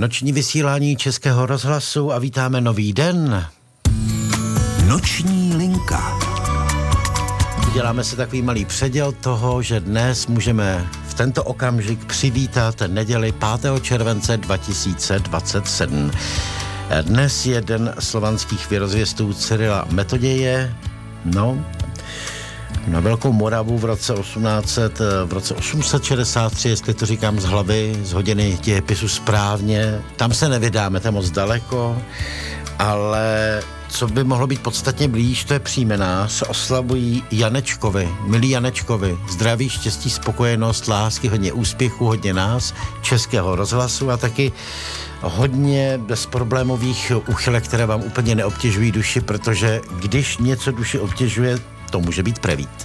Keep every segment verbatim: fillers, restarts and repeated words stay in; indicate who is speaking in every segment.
Speaker 1: Noční vysílání Českého rozhlasu a vítáme nový den.
Speaker 2: Noční linka.
Speaker 1: Uděláme si takový malý předěl toho, že dnes můžeme v tento okamžik přivítat neděli pátého července dva tisíce dvacet sedm. Dnes je den slovanských věrozvěstů Cyrila Metoděje. No, na Velkou Moravu v roce osmnáct set, v roce osm set šedesát tři, jestli to říkám z hlavy, z hodiny dějepisu správně. Tam se nevydáme, to je moc daleko, ale co by mohlo být podstatně blíž, to je příjmená, se oslavují Janečkovi, milí Janečkovi, zdraví, štěstí, spokojenost, lásky, hodně úspěchu, hodně nás, Českého rozhlasu a taky hodně bezproblémových úchylek, které vám úplně neobtěžují duši, protože když něco duši obtěžuje, to může být prevít.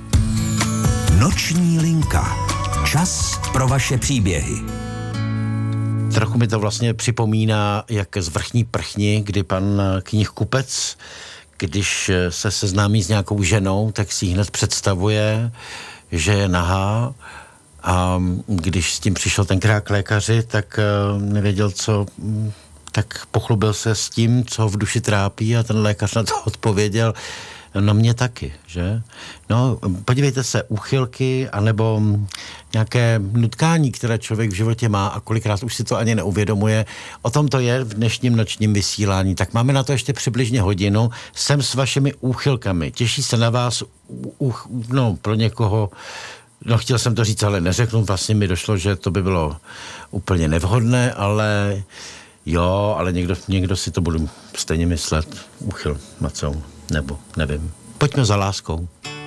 Speaker 2: Noční linka. Čas pro vaše příběhy.
Speaker 1: Trochu mi to vlastně připomíná, jak z Vrchní prchni, kdy pan knihkupec, když se seznámí s nějakou ženou, tak si ji hned představuje, že je nahá, a když s tím přišel tenkrát k lékaři, tak nevěděl, co, tak pochlubil se s tím, co v duši trápí, a ten lékař na to odpověděl: no mě taky, že? No, podívejte se, úchylky anebo nějaké nutkání, které člověk v životě má a kolikrát už si to ani neuvědomuje. O tom to je v dnešním nočním vysílání. Tak máme na to ještě přibližně hodinu. Jsem s vašimi úchylkami. Těší se na vás, uch, no, pro někoho, no chtěl jsem to říct, ale neřeknu, vlastně mi došlo, že to by bylo úplně nevhodné, ale jo, ale někdo, někdo si to bude stejně myslet. Úchyl macou. Nebo nevím. Pojďme za láskou.